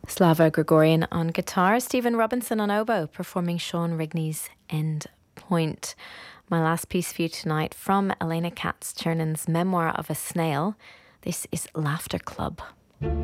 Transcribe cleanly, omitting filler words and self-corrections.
Slava Gregorian on guitar, Stephen Robinson on oboe, performing Sean Rigney's End Point. My last piece for you tonight from Elena Katz-Chernon's Memoir of a Snail. This is Laughter Club.